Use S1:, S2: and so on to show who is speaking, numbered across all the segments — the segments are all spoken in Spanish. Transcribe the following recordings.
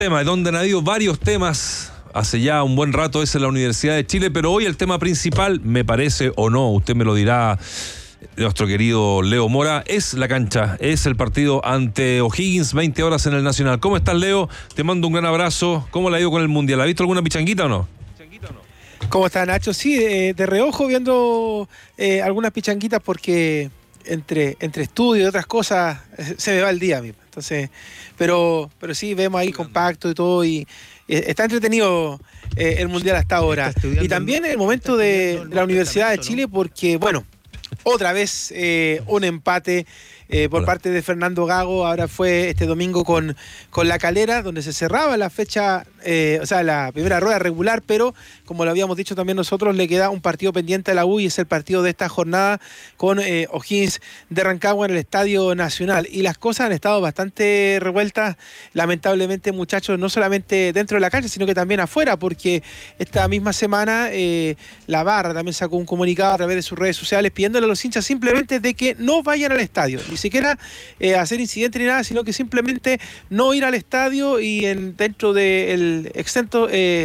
S1: tema donde han habido varios temas hace ya un buen rato es en la Universidad de Chile, pero hoy el tema principal, me parece o no, usted me lo dirá, nuestro querido Leo Mora, es la cancha, es el partido ante O'Higgins, 20 horas en el Nacional. ¿Cómo estás, Leo? Te mando un gran abrazo. ¿Cómo le ha ido con el Mundial? ¿Ha visto alguna pichanguita o no?
S2: ¿Cómo está, Nacho? Sí, de reojo viendo algunas pichanguitas porque entre estudio y otras cosas se me va el día a mí. Entonces, pero sí vemos ahí compacto y todo y está entretenido el Mundial hasta ahora. Y también el momento de la Universidad de Chile porque, bueno, otra vez un empate por parte de Fernando Gago. Ahora fue este domingo con La Calera, donde se cerraba la fecha, la primera rueda regular, pero como lo habíamos dicho también nosotros, le queda un partido pendiente a la U y es el partido de esta jornada con O'Higgins de Rancagua en el Estadio Nacional. Y las cosas han estado bastante revueltas, lamentablemente, muchachos, no solamente dentro de la cancha, sino que también afuera, porque esta misma semana la Barra también sacó un comunicado a través de sus redes sociales pidiéndole a los hinchas simplemente de que no vayan al estadio. Ni siquiera hacer incidente ni nada, sino que simplemente no ir al estadio. Y dentro del extenso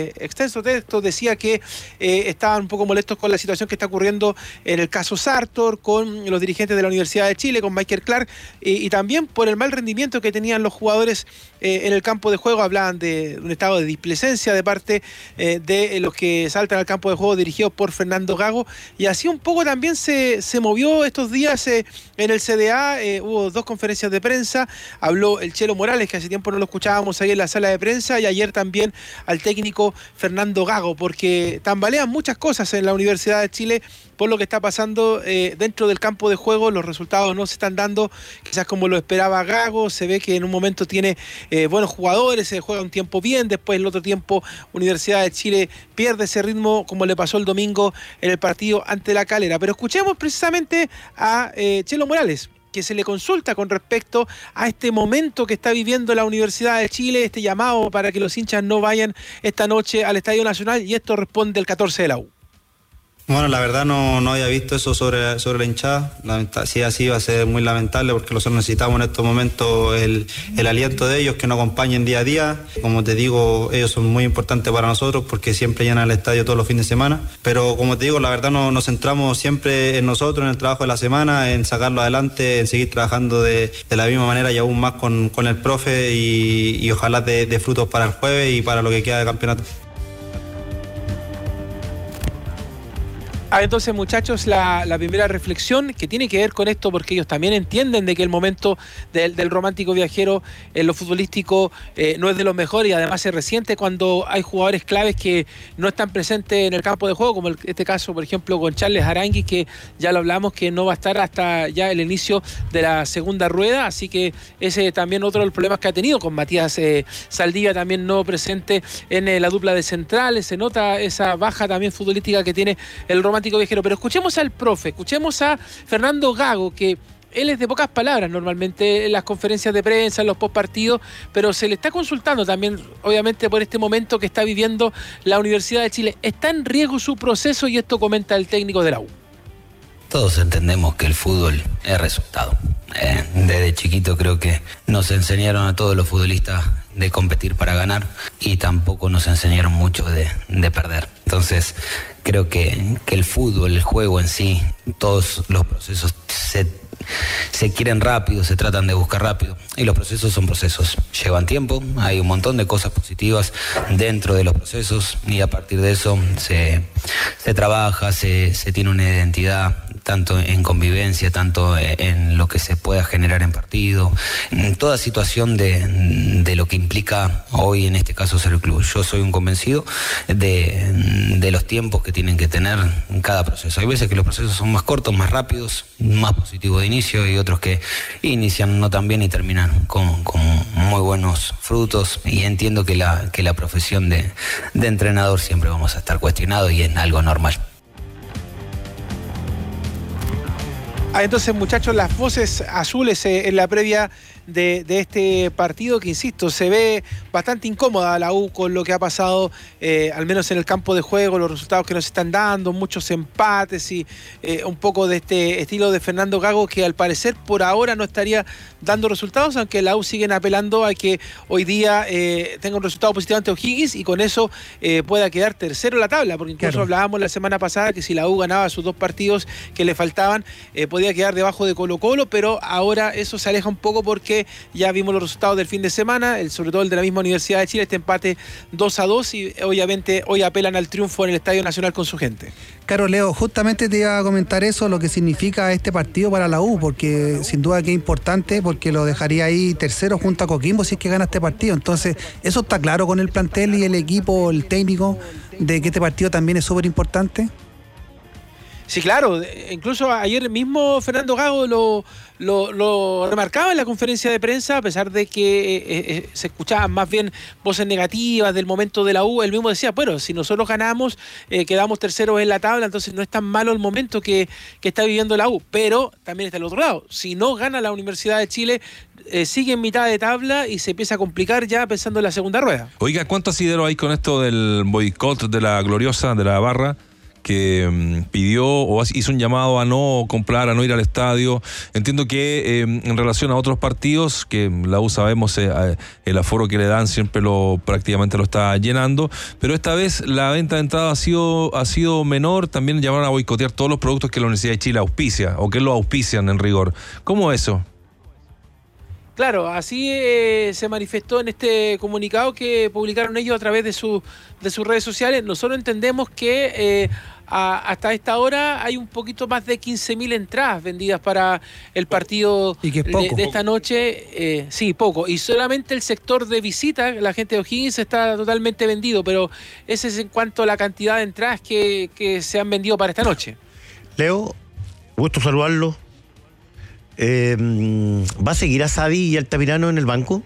S2: texto decía que estaban un poco molestos con la situación que está ocurriendo en el caso Sartor, con los dirigentes de la Universidad de Chile, con Michael Clark, y también por el mal rendimiento que tenían los jugadores en el campo de juego. Hablaban de un estado de displicencia de parte de los que saltan al campo de juego dirigidos por Fernando Gago, y así un poco también se movió estos días en el CDA. Hubo 2 conferencias de prensa, habló el Chelo Morales, que hace tiempo no lo escuchábamos ahí en la sala de prensa, y ayer también al técnico Fernando Gago, porque tambalean muchas cosas en la Universidad de Chile por lo que está pasando dentro del campo de juego. Los resultados no se están dando quizás como lo esperaba Gago. Se ve que en un momento tiene buenos jugadores, se juega un tiempo bien, después el otro tiempo Universidad de Chile pierde ese ritmo, como le pasó el domingo en el partido ante La Calera. Pero escuchemos precisamente a Chelo Morales, que se le consulta con respecto a este momento que está viviendo la Universidad de Chile, este llamado para que los hinchas no vayan esta noche al Estadio Nacional, y esto responde el 14 de la U.
S3: Bueno, la verdad no había visto eso sobre la hinchada. Si así va a ser muy lamentable, porque nosotros necesitamos en estos momentos el aliento de ellos, que nos acompañen día a día. Como te digo, ellos son muy importantes para nosotros porque siempre llenan el estadio todos los fines de semana. Pero como te digo, la verdad nos centramos siempre en nosotros, en el trabajo de la semana, en sacarlo adelante, en seguir trabajando de la misma manera y aún más con el profe, y ojalá de frutos para el jueves y para lo que queda de campeonato.
S2: Entonces, muchachos, la primera reflexión que tiene que ver con esto, porque ellos también entienden de que el momento del romántico viajero en lo futbolístico no es de los mejores, y además se resiente cuando hay jugadores claves que no están presentes en el campo de juego, como este caso, por ejemplo, con Charles Arangui, que ya lo hablamos, que no va a estar hasta ya el inicio de la segunda rueda. Así que ese también otro de los problemas que ha tenido, con Matías Saldivia también no presente en la dupla de centrales. Se nota esa baja también futbolística que tiene el romántico viajero. Pero escuchemos al profe, escuchemos a Fernando Gago, que él es de pocas palabras normalmente en las conferencias de prensa, en los postpartidos, pero se le está consultando también, obviamente, por este momento que está viviendo la Universidad de Chile. Está en riesgo su proceso, y esto comenta el técnico de la U.
S4: Todos entendemos que el fútbol es resultado. Desde chiquito creo que nos enseñaron a todos los futbolistas de competir para ganar, y tampoco nos enseñaron mucho de perder. Entonces creo que el fútbol, el juego en sí, todos los procesos se quieren rápido, se tratan de buscar rápido, y los procesos son procesos, llevan tiempo, hay un montón de cosas positivas dentro de los procesos, y a partir de eso se trabaja, se tiene una identidad, tanto en convivencia, tanto en lo que se pueda generar en partido, en toda situación de lo que implica hoy, en este caso, ser el club. Yo soy un convencido de los tiempos que tienen que tener en cada proceso. Hay veces que los procesos son más cortos, más rápidos, más positivos de inicio, y otros que inician no tan bien y terminan con muy buenos frutos. Y entiendo que la profesión de entrenador siempre vamos a estar cuestionados, y es algo normal.
S2: Entonces, muchachos, las voces azules en la previa de este partido que, insisto, se ve bastante incómoda la U con lo que ha pasado, al menos en el campo de juego, los resultados que nos están dando, muchos empates y un poco de este estilo de Fernando Gago, que al parecer por ahora no estaría dando resultados, aunque la U siguen apelando a que hoy día tenga un resultado positivo ante O'Higgins y con eso pueda quedar tercero en la tabla, porque incluso hablábamos la semana pasada que si la U ganaba sus 2 partidos que le faltaban, podía quedar debajo de Colo-Colo, pero ahora eso se aleja un poco porque ya vimos los resultados del fin de semana, sobre todo el de la misma Universidad de Chile, este empate 2-2, y obviamente hoy apelan al triunfo en el Estadio Nacional con su gente.
S5: Claro, Leo, justamente te iba a comentar eso, lo que significa este partido para la U, porque sin duda que es importante, porque lo dejaría ahí tercero junto a Coquimbo si es que gana este partido. Entonces, eso está claro con el plantel y el equipo, el técnico, de que este partido también es súper importante.
S2: Sí, claro, incluso ayer mismo Fernando Gago lo remarcaba en la conferencia de prensa, a pesar de que se escuchaban más bien voces negativas del momento de la U. Él mismo decía, bueno, si nosotros ganamos, quedamos terceros en la tabla, entonces no es tan malo el momento que está viviendo la U, pero también está el otro lado. Si no gana la Universidad de Chile, sigue en mitad de tabla y se empieza a complicar ya pensando en la segunda rueda.
S1: Oiga, ¿cuánto asidero hay con esto del boicot de la Gloriosa, de la barra, que pidió o hizo un llamado a no comprar, a no ir al estadio? Entiendo que en relación a otros partidos, que la U sabemos el aforo que le dan siempre prácticamente lo está llenando, pero esta vez la venta de entrada ha sido menor. También llamaron a boicotear todos los productos que la Universidad de Chile auspicia o que lo auspician en rigor. ¿Cómo eso?
S2: Claro, así se manifestó en este comunicado que publicaron ellos a través de sus redes sociales. Nosotros entendemos que hasta esta hora hay un poquito más de 15.000 entradas vendidas para el partido
S5: ¿Y que es poco?
S2: de esta noche. Sí, poco. Y solamente el sector de visita, la gente de O'Higgins, está totalmente vendido, pero ese es en cuanto a la cantidad de entradas que se han vendido para esta noche.
S6: Leo, gusto saludarlo. ¿Va a seguir a Sadi y Altamirano en el banco?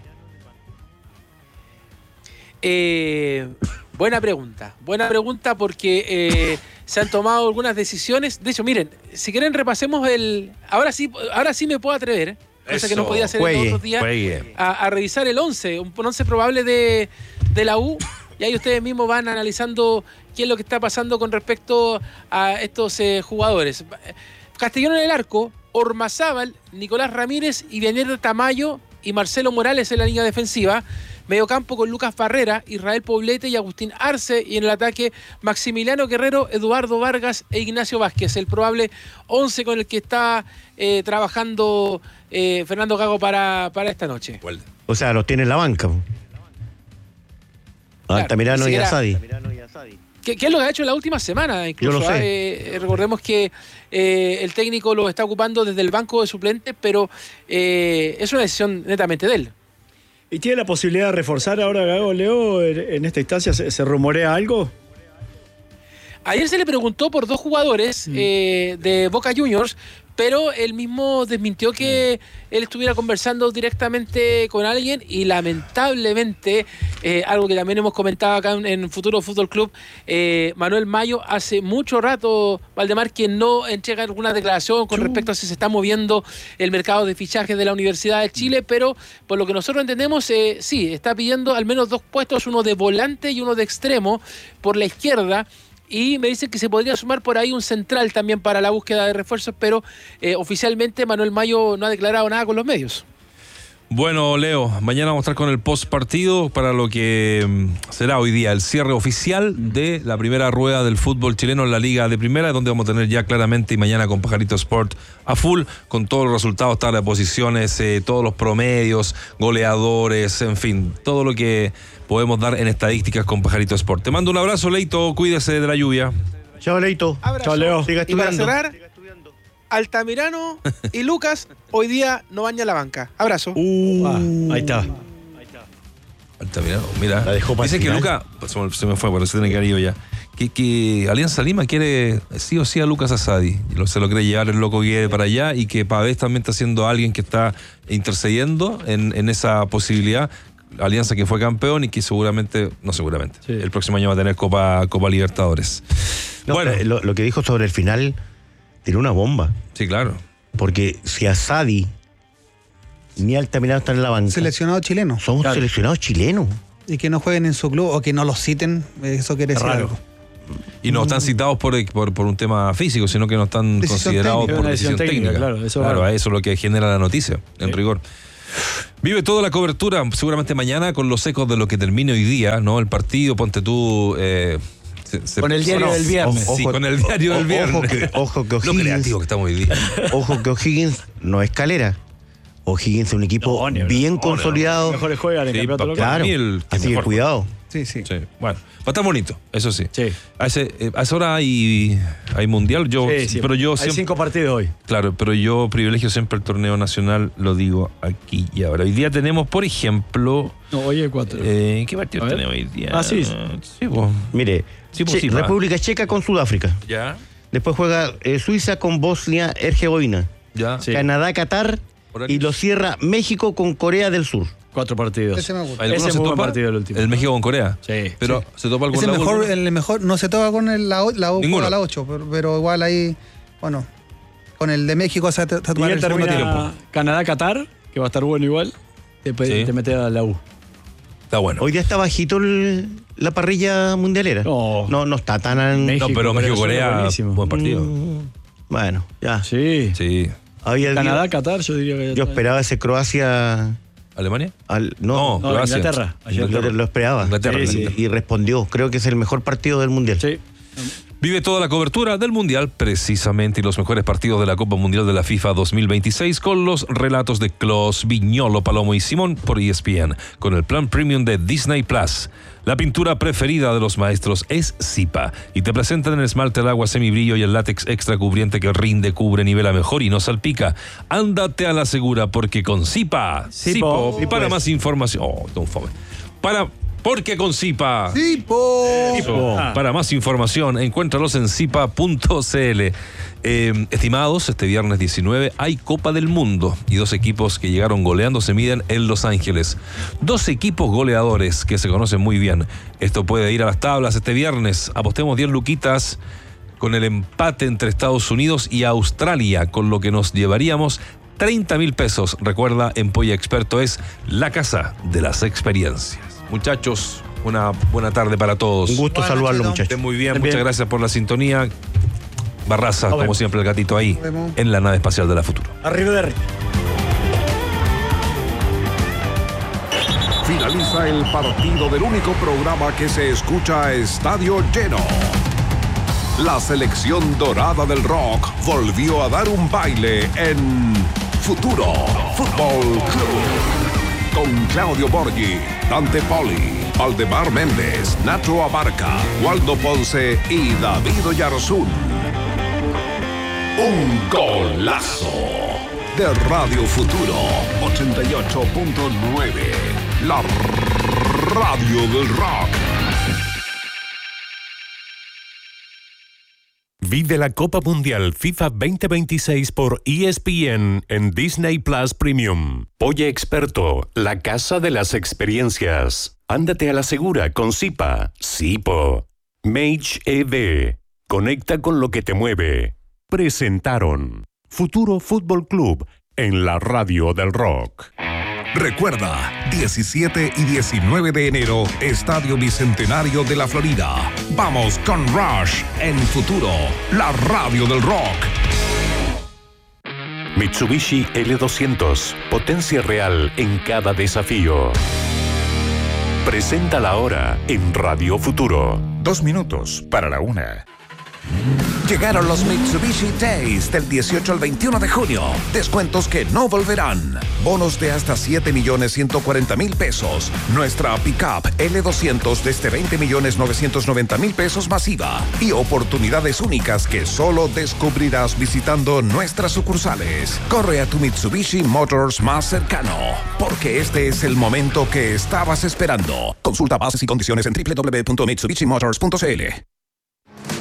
S2: Buena pregunta porque se han tomado algunas decisiones. De hecho, miren, si quieren repasemos ahora sí me puedo atrever, cosa que no podía hacer en los otros días, a revisar el 11, un 11 probable de la U, y ahí ustedes mismos van analizando qué es lo que está pasando con respecto a estos jugadores. Castellón en el arco, Ormazábal, Nicolás Ramírez y Vianero Tamayo y Marcelo Morales en la línea defensiva. Mediocampo con Lucas Barrera, Israel Poblete y Agustín Arce, y en el ataque Maximiliano Guerrero, Eduardo Vargas e Ignacio Vázquez, el probable 11 con el que está trabajando Fernando Gago para esta noche.
S6: O sea, los tiene en la banca.
S2: Claro,
S6: Altamirano y Asadi.
S2: ¿Qué es lo que ha hecho en la última semana? Incluso,
S6: yo lo sé.
S2: Recordemos que el técnico lo está ocupando desde el banco de suplentes, pero es una decisión netamente de él.
S7: ¿Y tiene la posibilidad de reforzar ahora Gago, Leo? ¿En esta instancia se rumorea algo?
S2: Ayer se le preguntó por 2 jugadores de Boca Juniors, pero él mismo desmintió que él estuviera conversando directamente con alguien, y lamentablemente, algo que también hemos comentado acá en Futuro Fútbol Club, Manuel Mayo hace mucho rato, Valdemar, que no entrega alguna declaración con respecto a si se está moviendo el mercado de fichajes de la Universidad de Chile, pero por lo que nosotros entendemos, sí, está pidiendo al menos 2 puestos, uno de volante y uno de extremo por la izquierda. Y me dicen que se podría sumar por ahí un central también para la búsqueda de refuerzos, pero oficialmente Manuel Mayo no ha declarado nada con los medios.
S1: Bueno, Leo, mañana vamos a estar con el post partido para lo que será hoy día el cierre oficial de la primera rueda del fútbol chileno en la Liga de Primera, donde vamos a tener ya claramente, y mañana con Pajarito Sport a full, con todos los resultados, tabla de posiciones, todos los promedios, goleadores, en fin, todo lo que podemos dar en estadísticas con Pajarito Sport. Te mando un abrazo, Leito, cuídese de la lluvia.
S6: Chao, Leito.
S2: Abrazo.
S7: Chao, Leo.
S6: Siga
S2: Y para
S6: estudiando.
S2: cerrar, Altamirano y Lucas hoy día no van a la banca. Abrazo.
S6: Ahí está.
S1: Altamirano, mira.
S6: La dejó para
S1: Dice
S6: el
S1: que
S6: final.
S1: Lucas, se me fue, pero se tiene que haber ido ya. Que Alianza Lima quiere sí o sí a Lucas Asadi. Se lo quiere llevar el loco Guede para allá, y que Pavés también está siendo alguien que está intercediendo en esa posibilidad. Alianza que fue campeón y que el próximo año va a tener Copa Libertadores.
S6: No,
S1: bueno,
S6: lo que dijo sobre el final tiró una bomba.
S1: sí, claro.
S6: Porque si Asadi ni Altamirano están en la banca.
S5: Seleccionados chilenos.
S6: Son seleccionados chilenos.
S5: Y que no jueguen en su club o que no los citen, eso quiere decir algo.
S1: Y no están citados por un tema físico, sino que no están considerados por decisión técnica.
S7: Claro, eso
S1: es lo que genera la noticia, en rigor. Vive toda la cobertura, seguramente mañana, con los ecos de lo que termine hoy día, ¿no? El partido, ponte tú...
S7: con el diario del viernes.
S1: Sí, con el diario del viernes.
S6: Ojo que O'Higgins...
S1: Lo creativo que estamos hoy día.
S6: Ojo que O'Higgins no es Calera. O'Higgins es un equipo bien consolidado.
S7: Los mejores juegan en el campeonato local.
S6: Claro, así que cuidado.
S5: Sí.
S1: Bueno, va a estar bonito, eso sí.
S7: Sí.
S1: A esa hora hay mundial, pero yo
S7: hay
S1: siempre,
S7: 5 partidos hoy.
S1: Claro, pero yo privilegio siempre el torneo nacional, lo digo aquí y ahora. Hoy día tenemos, por ejemplo...
S7: No, hoy hay 4.
S1: ¿Qué partido tenemos hoy día?
S7: Sí.
S1: Sí, pues.
S6: Mire, República Checa con Sudáfrica.
S1: Ya.
S6: Después juega Suiza con Bosnia-Herzegovina.
S1: Ya.
S7: Sí.
S6: Canadá-Qatar. Y lo cierra México con Corea del Sur.
S7: 4 partidos.
S5: Ese me gusta.
S1: ¿Alguno
S7: Ese
S1: se
S7: es muy buen
S1: topa?
S7: partido el último.
S1: El México con Corea.
S7: Sí.
S1: Pero ¿se topa algún
S5: Es
S1: lado?
S5: el mejor, no se toca con la U
S1: Ninguno.
S5: a la 8, pero igual ahí, bueno, con el de México se va a tomar
S7: Y
S5: el segundo tiempo.
S7: termina Canadá-Qatar, que va a estar bueno igual. Después te mete a la U.
S1: Está bueno.
S6: Hoy día está bajito la parrilla mundialera. No está tan...
S7: México,
S1: No, pero México-Corea,
S7: buenísimo.
S1: buen partido.
S6: Bueno, ya.
S7: Sí.
S1: Sí.
S7: Canadá-Qatar, yo diría que...
S6: Yo esperaba ese Croacia...
S1: ¿Alemania?
S6: No,
S1: Croacia.
S7: Inglaterra.
S6: Lo esperaba.
S1: Inglaterra.
S6: Y respondió. Creo que es el mejor partido del Mundial.
S7: Sí.
S1: Vive toda la cobertura del Mundial, precisamente, y los mejores partidos de la Copa Mundial de la FIFA 2026 con los relatos de Klos, Viñolo, Palomo y Simón por ESPN, con el plan premium de Disney Plus. La pintura preferida de los maestros es Zipa y te presentan el esmalte, el agua semibrillo y el látex extra cubriente que rinde, cubre, nivela mejor y no salpica. Ándate a la segura porque con Zipa.
S7: Zipo.
S1: Y para más información... Porque con Zipa.
S5: ¡Zipo!
S1: Para más información, encuéntralos en zipa.cl. Estimados, este viernes 19 hay Copa del Mundo y 2 equipos que llegaron goleando se miden en Los Ángeles. 2 equipos goleadores que se conocen muy bien. Esto puede ir a las tablas este viernes. Apostemos 10 luquitas con el empate entre Estados Unidos y Australia, con lo que nos llevaríamos 30,000 pesos. Recuerda, en Polla Experto es la casa de las experiencias. Muchachos, una buena tarde para todos.
S6: Un gusto saludarlos, muchachos.
S1: Estén muy bien, muchas gracias por la sintonía. Barraza, como siempre, el gatito ahí, en la nave espacial de la Futuro.
S7: Arrivederci.
S8: Finaliza el partido del único programa que se escucha a estadio lleno. La selección dorada del rock volvió a dar un baile en Futuro Fútbol Club. Con Claudio Borghi, Dante Poli, Aldemar Méndez, Nacho Abarca, Waldo Ponce y David Oyarzún. Un golazo de Radio Futuro 88.9, la radio del rock.
S9: Vive la Copa Mundial FIFA 2026 por ESPN en Disney Plus Premium. Polla Experto, la casa de las experiencias. Ándate a la segura con Zipa. Zipo. Mage EV. Conecta con lo que te mueve. Presentaron Futuro Fútbol Club en la radio del rock.
S8: Recuerda, 17 y 19 de enero, Estadio Bicentenario de la Florida. Vamos con Rush en Futuro, la radio del rock.
S9: Mitsubishi L200, potencia real en cada desafío. Presenta la hora en Radio Futuro.
S8: 2 minutos para la 1. Llegaron los Mitsubishi Days del 18 al 21 de junio. Descuentos que no volverán. Bonos de hasta 7.140.000 pesos. Nuestra pickup L200 desde 20.990.000 pesos masiva. Y oportunidades únicas que solo descubrirás visitando nuestras sucursales. Corre a tu Mitsubishi Motors más cercano, porque este es el momento que estabas esperando. Consulta bases y condiciones en www.mitsubishimotors.cl.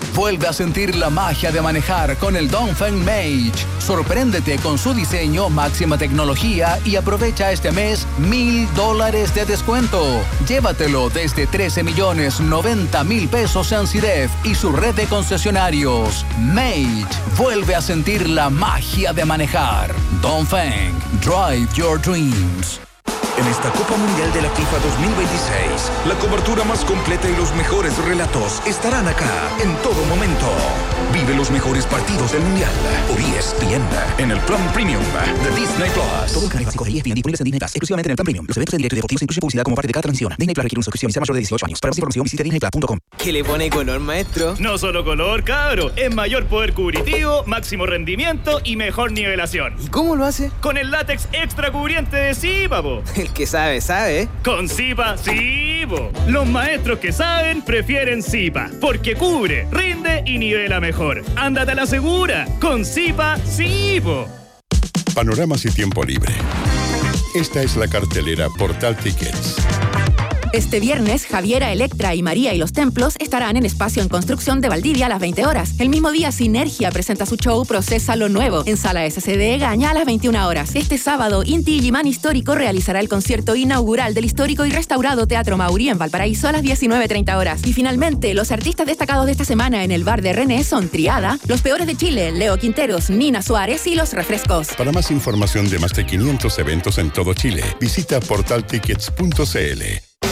S10: Vuelve a sentir la magia de manejar con el Dongfeng Mage. Sorpréndete con su diseño, máxima tecnología y aprovecha este mes $1,000 de descuento. Llévatelo desde 13.090.000 pesos en CIDEF y su red de concesionarios. Mage, vuelve a sentir la magia de manejar. Dongfeng, drive your dreams.
S11: En esta Copa Mundial de la FIFA 2026, la cobertura más completa y los mejores relatos estarán acá en todo momento. Vive los mejores partidos del Mundial por ESPN en el Plan Premium de Disney Plus.
S12: Todos los canales básicos de ESPN disponibles en Disney Plus, exclusivamente en el Plan Premium. Los eventos en directo y deportivos incluyen publicidad como parte de cada transmisión. Disney Plus requiere una suscripción y sea mayor de 18 años. Para más información visite disneyplus.com.
S13: ¿Qué le pone color, maestro?
S14: No solo color, cabro. Es mayor poder cubritivo, máximo rendimiento y mejor nivelación.
S13: ¿Y cómo lo hace?
S14: Con el látex extra cubriente de Zipa, po.
S13: El que sabe, sabe.
S14: Con Zipa, sí, po. Los maestros que saben prefieren Zipa, porque cubre, rinde y nivela mejor. Ándate a la segura. Con Zipa, sí, po.
S15: Panoramas y tiempo libre. Esta es la cartelera Portal Tickets.
S16: Este viernes, Javiera, Electra y María y los Templos estarán en Espacio en Construcción de Valdivia a las 20 horas. El mismo día, Sinergia presenta su show Procesa lo Nuevo en Sala SCD Gaña a las 21 horas. Este sábado, Inti Illimani Histórico realizará el concierto inaugural del histórico y restaurado Teatro Maurí en Valparaíso a las 19:30 horas. Y finalmente, los artistas destacados de esta semana en el bar de René son Triada, Los Peores de Chile, Leo Quinteros, Nina Suárez y Los Refrescos.
S15: Para más información de más de 500 eventos en todo Chile, visita portaltickets.cl.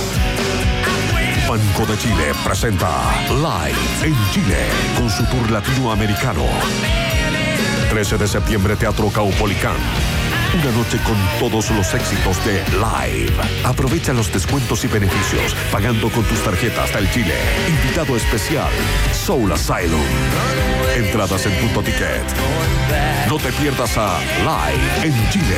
S8: Banco de Chile presenta Live en Chile con su tour latinoamericano. 13 de septiembre, Teatro Caupolicán. Una noche con todos los éxitos de Live. Aprovecha los descuentos y beneficios pagando con tus tarjetas del Chile. Invitado especial, Soul Asylum. Entradas en Punto Ticket. No te pierdas a Live en Chile.